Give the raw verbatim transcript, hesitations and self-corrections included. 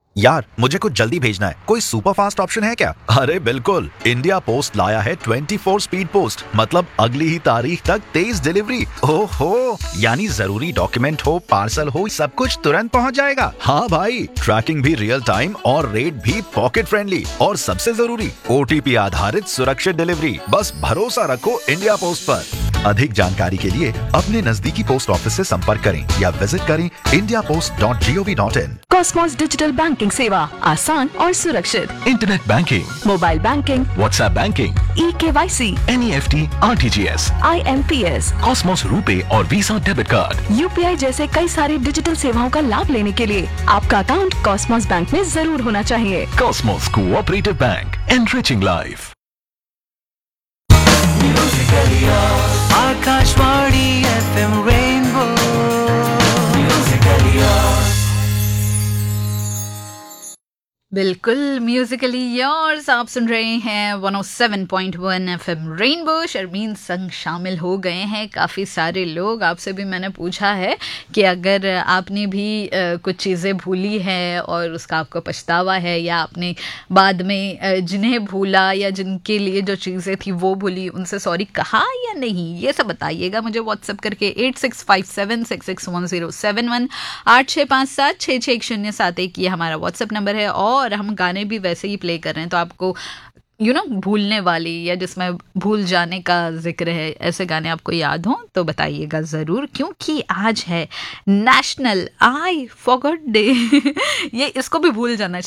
यार, मुझे कुछ जल्दी भेजना है। कोई सुपर फास्ट ऑप्शन है क्या? अरे बिल्कुल, इंडिया पोस्ट लाया है चौबीस स्पीड पोस्ट, मतलब अगली ही तारीख तक तेज डिलीवरी। ओहो, यानी जरूरी डॉक्यूमेंट हो, पार्सल हो, सब कुछ तुरंत पहुंच जाएगा। हाँ भाई, ट्रैकिंग भी रियल टाइम और रेट भी पॉकेट फ्रेंडली, और सबसे जरूरी ओटीपी आधारित सुरक्षित डिलीवरी। बस भरोसा रखो इंडिया पोस्ट पर। अधिक जानकारी के लिए अपने नजदीकी पोस्ट ऑफिस से संपर्क करें या विजिट करें India post dot G O V dot in. Cosmos digital banking सेवा आसान और सुरक्षित। Internet banking, mobile banking, WhatsApp banking, ई के Y C, NEFT, RTGS, I am P S, Cosmos RuPay और visa debit card, U P I जैसे कई सारे digital सेवाओं का लाभ लेने के लिए आपका अकाउंट कॉस्मोस बैंक में जरूर होना चाहिए। Cosmos cooperative bank, enriching life. Akashvani F M rainbow बिल्कुल म्यूजिकली योर्स आप सुन रहे हैं एक सौ सात पॉइंट एक एफएम रेनबो। शर्मीन संग शामिल हो गए हैं काफ़ी सारे लोग। आपसे भी मैंने पूछा है कि अगर आपने भी आ, कुछ चीज़ें भूली हैं और उसका आपको पछतावा है, या आपने बाद में आ, जिन्हें भूला या जिनके लिए जो चीज़ें थी वो भूली, उनसे सॉरी कहा या नहीं, ये सब बताइएगा मुझे व्हाट्सएप करके eight six five seven six six one zero seven one आठ छः पाँच सात छः छः एक शून्य सात एक ये हमारा व्हाट्सएप नंबर है। और हम गाने भी वैसे ही प्ले कर रहे हैं, तो आपको यू नो भूलने वाली या जिसमें भूल जाने का जिक्र है, ऐसे गाने आपको याद हों तो बताइएगा ज़रूर, क्योंकि आज है नेशनल आई फॉरगॉट डे। ये इसको भी भूल जाना चाहिए।